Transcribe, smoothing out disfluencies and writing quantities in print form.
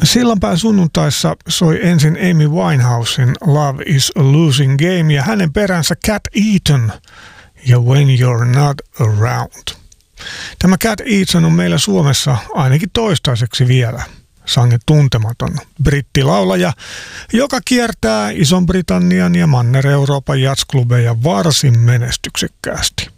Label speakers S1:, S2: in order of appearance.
S1: Sillanpään sunnuntaissa soi ensin Amy Winehousen Love is a Losing Game ja hänen peränsä Cat Eaton ja When You're Not Around. Tämä Cat Eaton on meillä Suomessa ainakin toistaiseksi vielä sangen tuntematon brittilaulaja, joka kiertää Ison-Britannian ja Manner-Euroopan jazzklubeja varsin menestyksekkäästi.